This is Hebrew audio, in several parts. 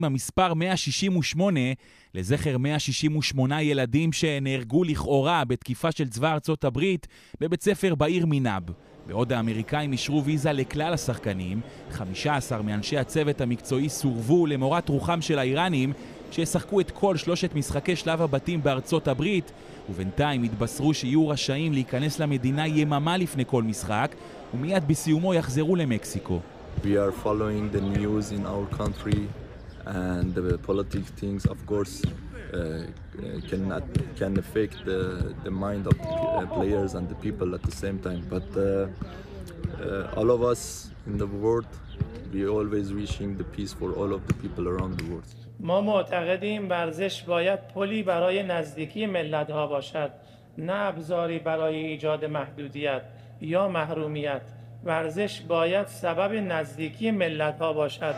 המספר 168 לזכר 168 ילדים שנהרגו לכאורה בתקיפה של צבא ארצות הברית בבית ספר בעיר מינב. בעוד האמריקאים אישרו ויזה לכלל השחקנים, 15 מאנשי הצוות המקצועי סורבו למורת רוחם של האיראנים שישחקו את כל 3 משחקי שלב הבתים בארצות הברית, ובינתיים התבשרו שיהיו רשאים להיכנס למדינה יממה לפני כל משחק, ומיד בסיומו יחזרו למקסיקו. We are following the news in our country and the political things, of course, can affect the mind of the players and the people at the same time. But all of us in the world, we always wishing the peace for all of the people around the world. ما معتقدیم ورزش باید پلی برای نزدیکی ملت‌ها باشد، نه ابزاری برای ایجاد محدودیت یا محرومیت. ورزش باید سبب نزدیکی ملت‌ها باشد.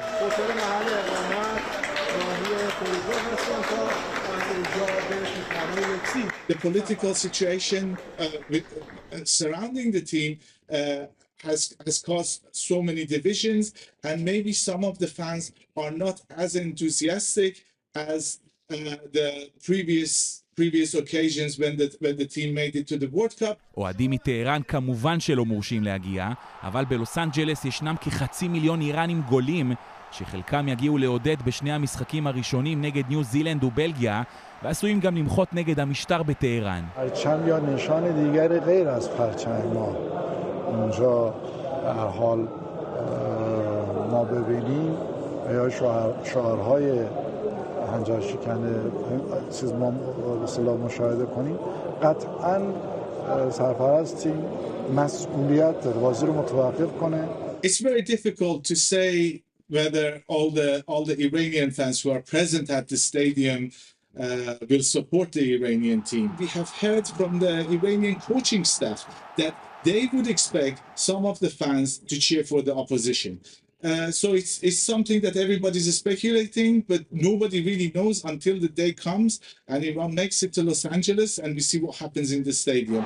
The political situation surrounding the team has caused so many divisions, and maybe some of the fans are not as enthusiastic as the previous occasions when the team made it to the World Cup. אוהדים מטהרן כמובן שלא מורשים להגיע, אבל בלוס אנג'לס ישנם כ500,000 איראנים גולים, שחלקם יגיעו לעודד בשני המשחקים הראשונים נגד ניו זילנד ובלגיה, ועשויים גם למחות נגד המשטר בטהרן. پرچم یا نشان دیگری غیر از پرچم ما اونجا در حال ما ببینیم یا شعارهای هنجار شکنه چیز ما اصلا مشاهده کنیم، قطعا سرپرست تیم مسئولیت داره بازی رو متوقف کنه. It's very difficult to say whether all the Iranian fans who are present at the stadium will support the Iranian team. We have heard from the Iranian coaching staff that they would expect some of the fans to cheer for the opposition. So it's something that everybody's speculating, but nobody really knows until the day comes and Iran makes it to Los Angeles and we see what happens in the stadium.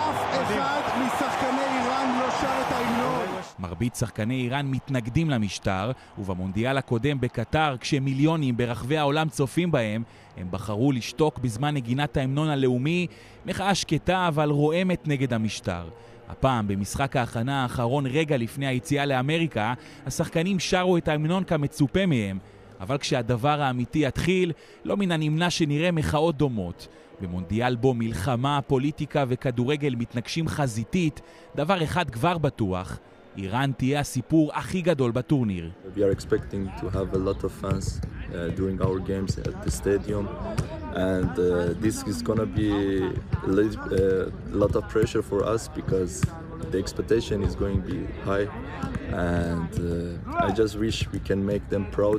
מרבית שחקני איראן מתנגדים למשטר, ובמונדיאל הקודם בקטר, כשמיליונים ברחבי העולם צופים בהם, הם בחרו לשתוק בזמן נגינת ההמנון הלאומי, מחאה שקטה אבל רועמת נגד המשטר. הפעם, במשחק ההכנה האחרון רגע לפני היציאה לאמריקה, השחקנים שרו את ההמנון כמצופה מהם, אבל כשהדבר האמיתי יתחיל, לא מן הנמנע שנראה מחאות דומות. במונדיאל בו מלחמה, פוליטיקה וכדורגל מתנגשים חזיתית, דבר אחד כבר בטוח, איראן תהיה הסיפור הכי גדול בטורניר. We are expecting to have a lot of fans during our games at the stadium, and this is going to be a lot of pressure for us because the expectation is going to be high, and I just wish we can make them proud.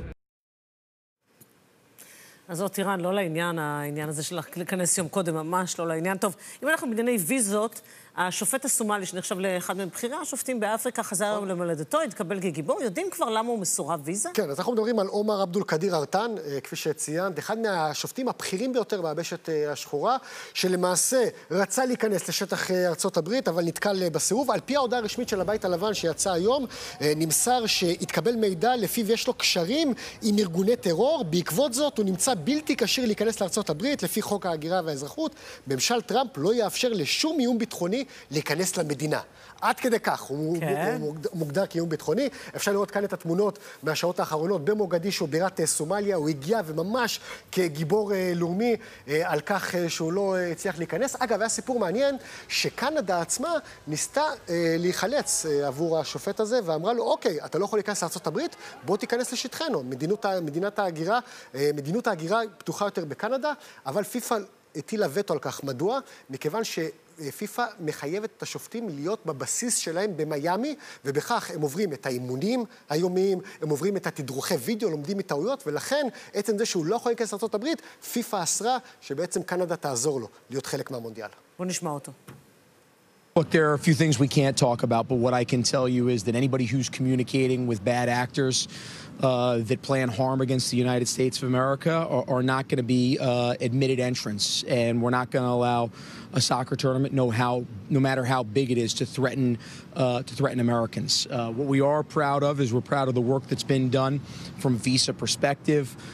אז זאת איראן, לא לעניין, העניין הזה של להיכנס יום קודם, ממש לא לעניין. טוב, אם אנחנו בענייני ויזות, השופט הסומלי שנחשב לאחד מבחירי השופטים באפריקה חזר היום למולדתו, התקבל כגיבור. יודעים כבר למה הוא מסורב ויזה? כן, אז אנחנו מדברים על עומר עבדול קדיר ארטן, כפי שציינת, אחד מהשופטים הבכירים ביותר ביבשת השחורה, שלמעשה רצה להיכנס לשטח ארצות הברית, אבל נתקל בסירוב. על פי ההודעה הרשמית של הבית הלבן שיצא היום, נמסר שהתקבל מידע לפיו יש לו קשרים עם ארגוני טרור. בעקבות זאת הוא נמצא בלתי כשיר להיכנס לארצות הברית, לפי חוק ההגירה והאזרחות. ממשל טראמפ לא יאפשר לשום איום ביטחוני להיכנס למדינה. עד כדי כך, הוא מוגדר כאיום ביטחוני. אפשר לראות כאן את התמונות מהשעות האחרונות במוגדישו, בירת סומליה. הוא הגיע וממש כגיבור לאומי על כך שהוא לא הצליח להיכנס. אגב, היה סיפור מעניין שקנדה עצמה ניסתה להיחלץ עבור השופט הזה, ואמרה לו, אוקיי, אתה לא יכול להיכנס לארצות הברית, בוא תיכנס לשטחנו. מדינות ההגירה פתוחה יותר בקנדה, אבל פיפ"א הטילה וטו על כך. מדוע? מכיוון פיפ"א מחייבת את השופטים להיות בבסיס שלהם במיימי, ובכך הם עוברים את האימונים היומיים, הם עוברים את התדרוכי וידאו, לומדים מטעויות, ולכן עצם זה שהוא לא יכול להיכנס לארצות הברית, פיפ"א אסרה שבעצם קנדה תעזור לו להיות חלק מהמונדיאל. בוא נשמע אותו. Look, there are a few things we can't talk about, but what I can tell you is that anybody who's communicating with bad actors that plan harm against the United States of America are not going to be admitted entrants, and we're not going to allow a soccer tournament, no matter how big it is, to threaten Americans. What we are proud of is we're proud of the work that's been done from a visa perspective.